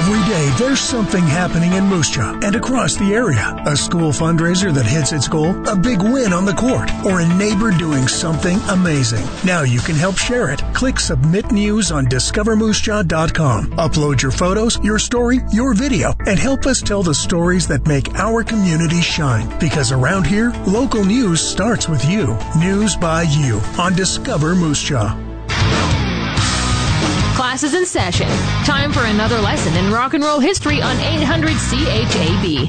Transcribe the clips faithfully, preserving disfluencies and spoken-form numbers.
Every day, there's something happening in Moose Jaw and across the area. A school fundraiser that hits its goal, a big win on the court, or a neighbor doing something amazing. Now you can help share it. Click Submit News on discover moose jaw dot com. Upload your photos, your story, your video, and help us tell the stories that make our community shine. Because around here, local news starts with you. News by you on Discover Moose Jaw. Class is in session. Time for another lesson in rock and roll history on eight hundred C H A B.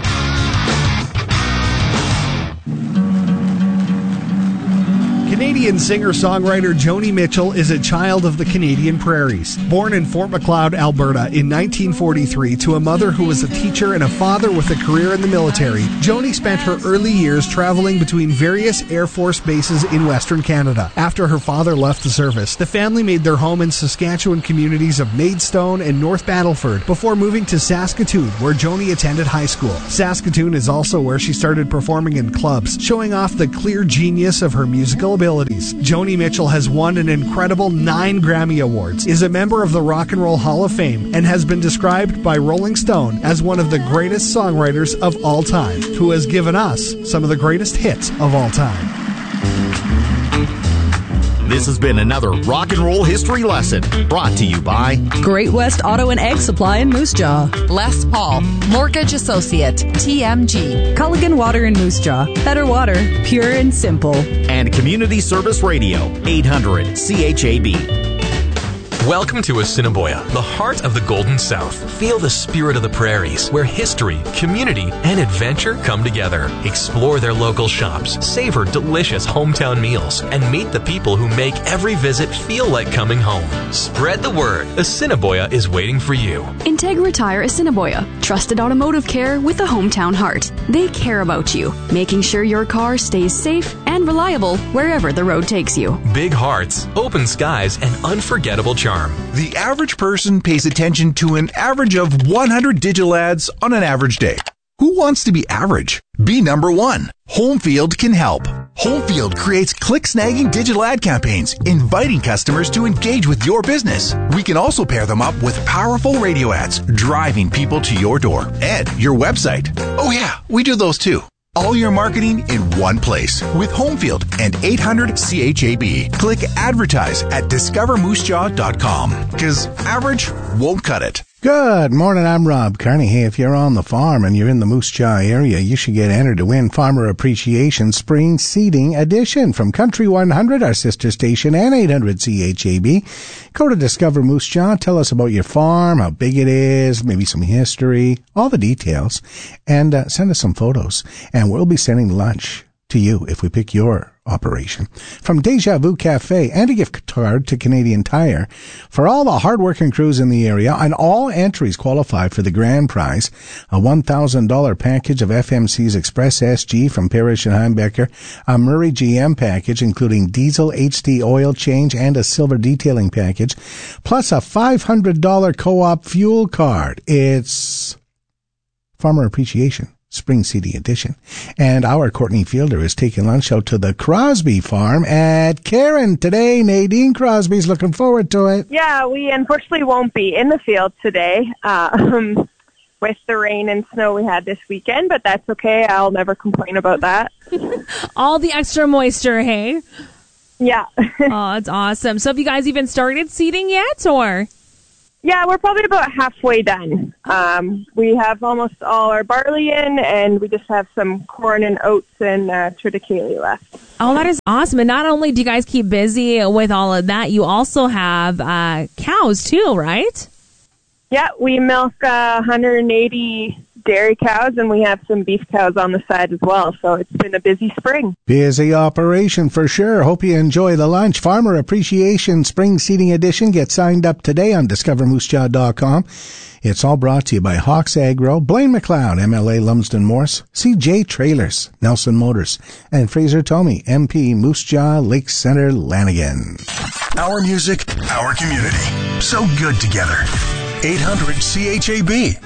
Canadian singer-songwriter Joni Mitchell is a child of the Canadian prairies. Born in Fort Macleod, Alberta in nineteen forty-three to a mother who was a teacher and a father with a career in the military, Joni spent her early years traveling between various Air Force bases in Western Canada. After her father left the service, the family made their home in Saskatchewan communities of Maidstone and North Battleford before moving to Saskatoon, where Joni attended high school. Saskatoon is also where she started performing in clubs, showing off the clear genius of her musical abilities. Joni Mitchell has won an incredible nine Grammy Awards, is a member of the Rock and Roll Hall of Fame, and has been described by Rolling Stone as one of the greatest songwriters of all time, who has given us some of the greatest hits of all time. This has been another Rock and Roll History Lesson, brought to you by Great West Auto and Egg Supply in Moose Jaw, Les Paul, Mortgage Associate, T M G, Culligan Water in Moose Jaw, better water, pure and simple, and Community Service Radio, eight hundred C H A B. Welcome to Assiniboia, the heart of the Golden South. Feel the spirit of the prairies, where history, community, and adventure come together. Explore their local shops, savor delicious hometown meals, and meet the people who make every visit feel like coming home. Spread the word. Assiniboia is waiting for you. Integra Tire Assiniboia. Trusted automotive care with a hometown heart. They care about you, making sure your car stays safe and reliable wherever the road takes you. Big hearts, open skies, and unforgettable charm. The average person pays attention to an average of one hundred digital ads on an average day. Who wants to be average? Be number one. Homefield can help. Homefield creates click-snagging digital ad campaigns, inviting customers to engage with your business. We can also pair them up with powerful radio ads, driving people to your door and your website. Oh yeah, we do those too. All your marketing in one place with Homefield and eight hundred C H A B. Click advertise at discover moose jaw dot com, because average won't cut it. Good morning, I'm Rob Carney. Hey, if you're on the farm and you're in the Moose Jaw area, you should get entered to win Farmer Appreciation Spring Seeding Edition from Country one hundred, our sister station, and eight hundred C H A B. Go to Discover Moose Jaw, tell us about your farm, how big it is, maybe some history, all the details, and uh, send us some photos. And we'll be sending lunch to you if we pick your operation. From Deja Vu Cafe and a gift card to Canadian Tire. For all the hard-working crews in the area, and all entries qualify for the grand prize, a one thousand dollars package of F M C's Express S G from Parrish and Heimbecker, a Murray G M package including diesel H D oil change and a silver detailing package, plus a five hundred dollars co-op fuel card. It's Farmer Appreciation Spring Seeding Edition. And our Courtney Fielder is taking lunch out to the Crosby farm at Karen today. Nadine Crosby's looking forward to it. Yeah, we unfortunately won't be in the field today uh, um, with the rain and snow we had this weekend, but that's okay. I'll never complain about that. All the extra moisture, hey? Yeah. Oh, it's awesome. So have you guys even started seeding yet, or? Yeah, we're probably about halfway done. Um, we have almost all our barley in, and we just have some corn and oats and uh, triticale left. Oh, that is awesome. And not only do you guys keep busy with all of that, you also have uh, cows too, right? Yeah, we milk uh, one hundred eighty dairy cows, and we have some beef cows on the side as well. So it's been a busy spring. Busy operation for sure. Hope you enjoy the lunch. Farmer Appreciation Spring Seeding Edition. Get signed up today on discover moose jaw dot com. It's all brought to you by Hawks Agro, Blaine McLeod, M L A Lumsden Morse, C J Trailers, Nelson Motors, and Fraser Tomey, M P Moose Jaw, Lake Center, Lanigan. Our music, our community. So good together. eight hundred C H A B.